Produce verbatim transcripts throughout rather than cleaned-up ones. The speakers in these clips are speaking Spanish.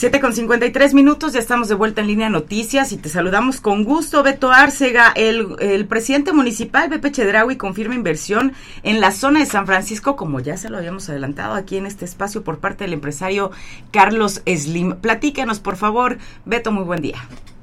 siete con cincuenta y tres minutos, ya estamos de vuelta en Línea Noticias y te saludamos con gusto, Beto Árcega. El, el presidente municipal, Pepe Chedraui, confirma inversión en la zona de San Francisco, como ya se lo habíamos adelantado aquí en este espacio por parte del empresario Carlos Slim. Platícanos, por favor, Beto, muy buen día.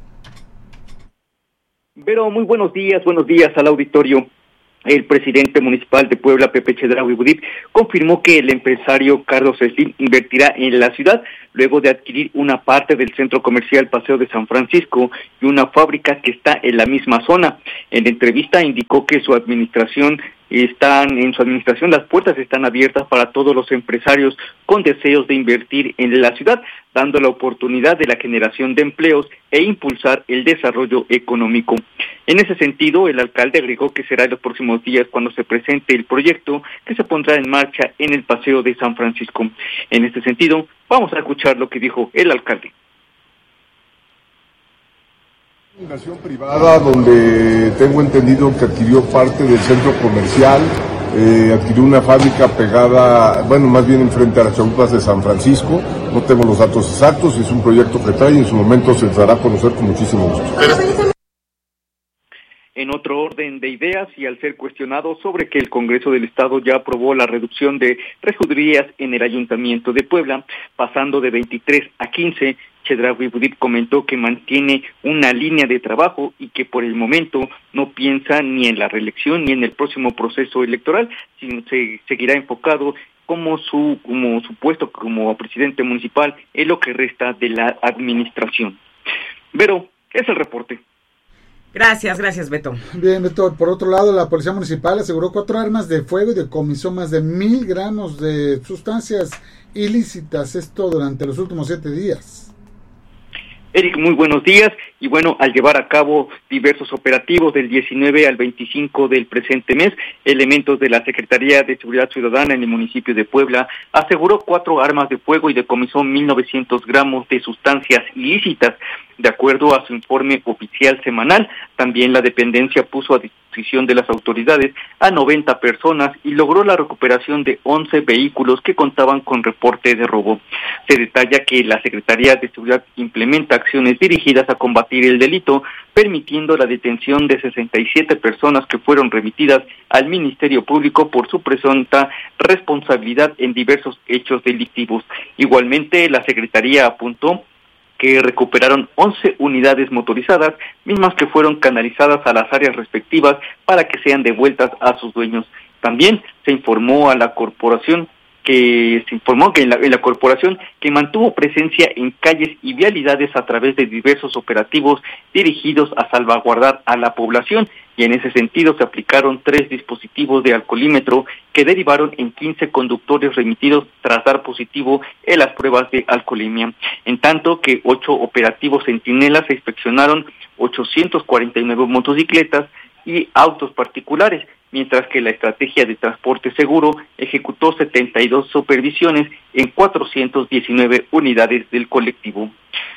Vero, muy buenos días, buenos días al auditorio. El presidente municipal de Puebla, Pepe Chedraui Budip, confirmó que el empresario Carlos Slim invertirá en la ciudad luego de adquirir una parte del centro comercial Paseo de San Francisco y una fábrica que está en la misma zona. En la entrevista indicó que su administración están en su administración las puertas están abiertas para todos los empresarios con deseos de invertir en la ciudad, dando la oportunidad de la generación de empleos e impulsar el desarrollo económico. En ese sentido, el alcalde agregó que será en los próximos días cuando se presente el proyecto que se pondrá en marcha en el Paseo de San Francisco. En este sentido, vamos a escuchar lo que dijo el alcalde. Inversión privada donde tengo entendido que adquirió parte del centro comercial, eh, adquirió una fábrica pegada, bueno, más bien enfrente a las chalupas de San Francisco. No tengo los datos exactos, es un proyecto que trae y en su momento se dará a conocer con muchísimo gusto. En otro orden de ideas, y al ser cuestionado sobre que el Congreso del Estado ya aprobó la reducción de regidurías en el Ayuntamiento de Puebla, pasando de veintitrés a quince, Chedraui Budip comentó que mantiene una línea de trabajo y que por el momento no piensa ni en la reelección ni en el próximo proceso electoral, sino se seguirá enfocado como su como su puesto como presidente municipal en lo que resta de la administración. Vero, es el reporte. Gracias, gracias, Beto. Bien, Beto. Por otro lado, la Policía Municipal aseguró cuatro armas de fuego y decomisó más de mil gramos de sustancias ilícitas, esto durante los últimos siete días. Eric, muy buenos días. Y bueno, al llevar a cabo diversos operativos del diecinueve al veinticinco del presente mes, elementos de la Secretaría de Seguridad Ciudadana en el municipio de Puebla aseguró cuatro armas de fuego y decomisó mil novecientos gramos de sustancias ilícitas. De acuerdo a su informe oficial semanal, también la dependencia puso a disposición de las autoridades a noventa personas y logró la recuperación de once vehículos que contaban con reporte de robo. Se detalla que la Secretaría de Seguridad implementa acciones dirigidas a combatir el delito, permitiendo la detención de sesenta y siete personas que fueron remitidas al Ministerio Público por su presunta responsabilidad en diversos hechos delictivos. Igualmente, la Secretaría apuntó que recuperaron once unidades motorizadas, mismas que fueron canalizadas a las áreas respectivas para que sean devueltas a sus dueños. También se informó a la corporación que se informó que en la, en la corporación que mantuvo presencia en calles y vialidades a través de diversos operativos dirigidos a salvaguardar a la población, y en ese sentido se aplicaron tres dispositivos de alcoholímetro que derivaron en quince conductores remitidos tras dar positivo en las pruebas de alcoholemia, en tanto que ocho operativos centinelas se inspeccionaron ochocientas cuarenta y nueve motocicletas y autos particulares, mientras que la estrategia de transporte seguro ejecutó setenta y dos supervisiones en cuatrocientas diecinueve unidades del colectivo.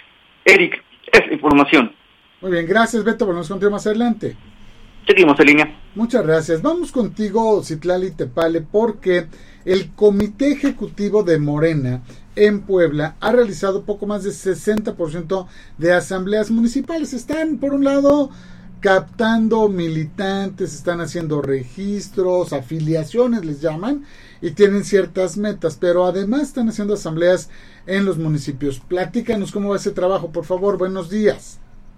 Eric, es información. Muy bien, gracias, Beto. Volvemos contigo más adelante. Seguimos en línea. Muchas gracias. Vamos contigo, Citlali Tepale, porque el Comité Ejecutivo de Morena en Puebla ha realizado poco más de sesenta por ciento de asambleas municipales. Están, por un lado, captando militantes, están haciendo registros, afiliaciones les llaman, y tienen ciertas metas, pero además están haciendo asambleas en los municipios. Platícanos cómo va ese trabajo, por favor. Buenos días.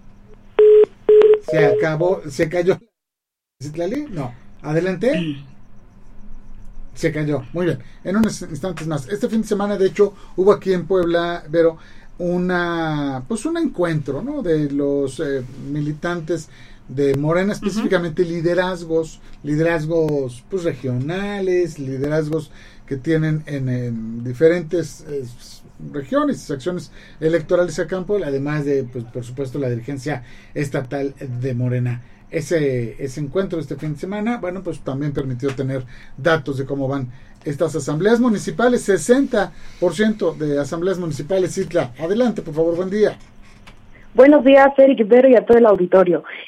Se acabó, se cayó. ¿Citlali? No. Adelante. Se cayó. Muy bien. En unos instantes más. Este fin de semana, de hecho, hubo aquí en Puebla, pero una, pues un encuentro, ¿no? De los eh, militantes de Morena, específicamente uh-huh. liderazgos, liderazgos pues regionales, liderazgos que tienen en, en diferentes eh, regiones y secciones electorales a campo, además de, pues por supuesto, la dirigencia estatal de Morena. Ese, ese encuentro este fin de semana, bueno, pues también permitió tener datos de cómo van estas asambleas municipales, sesenta por ciento de asambleas municipales. Citla, adelante, por favor, buen día. Buenos días, Eric Vero, y a todo el auditorio.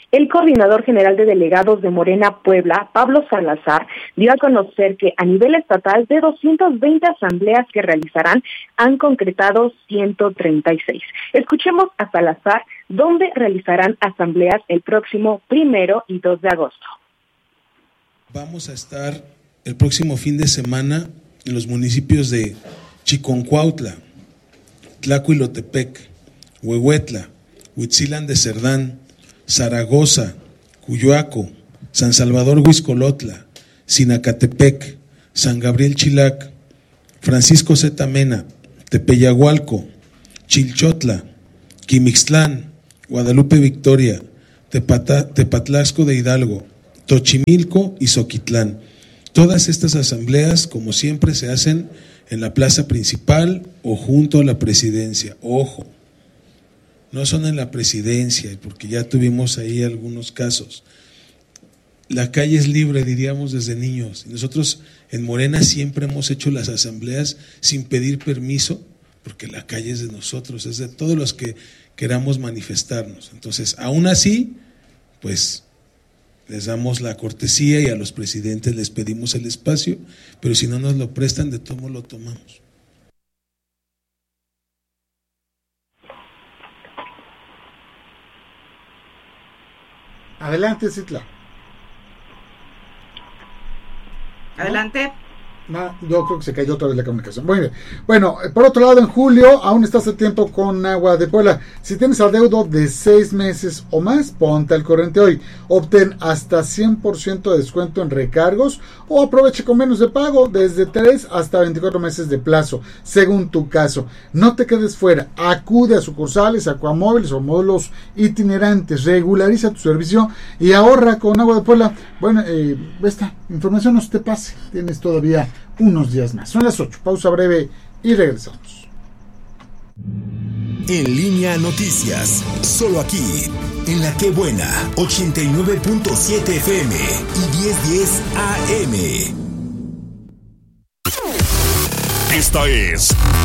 El coordinador general de delegados de Morena Puebla, Pablo Salazar, dio a conocer que a nivel estatal de doscientas veinte asambleas que realizarán, han concretado ciento treinta y seis. Escuchemos a Salazar, donde realizarán asambleas el próximo primero y dos de agosto. Vamos a estar el próximo fin de semana en los municipios de Chiconcuautla, Tlacuilotepec, Huehuetla, Huitzilán de Cerdán, Zaragoza, Cuyoaco, San Salvador Huizcolotla, Sinacatepec, San Gabriel Chilac, Francisco Zeta Mena, Tepeyagualco, Chilchotla, Quimixtlán, Guadalupe Victoria, Tepata, Tepatlasco de Hidalgo, Tochimilco y Zoquitlán. Todas estas asambleas, como siempre, se hacen en la plaza principal o junto a la presidencia. Ojo, no son en la presidencia, porque ya tuvimos ahí algunos casos. La calle es libre, diríamos desde niños. Y nosotros en Morena siempre hemos hecho las asambleas sin pedir permiso, porque la calle es de nosotros, es de todos los que queramos manifestarnos. Entonces, aún así, pues les damos la cortesía y a los presidentes les pedimos el espacio, pero si no nos lo prestan, de todo lo tomamos. Adelante, Citla. Adelante. No, yo creo que se cayó otra vez la comunicación. Muy bien. Bueno, por otro lado, en julio aún estás a tiempo con Agua de Puebla. Si tienes adeudo de seis meses o más, ponte al corriente hoy. Obtén hasta cien por ciento de descuento en recargos o aproveche con menos de pago desde tres hasta veinticuatro meses de plazo, según tu caso. No te quedes fuera. Acude a sucursales, acuamóviles o módulos itinerantes. Regulariza tu servicio y ahorra con Agua de Puebla. Bueno, eh, esta información no se te pase. Tienes todavía unos días más. Son las ocho. Pausa breve y regresamos. En Línea Noticias, solo aquí, en La Qué Buena, ochenta y nueve punto siete F M y diez diez A M. Esta es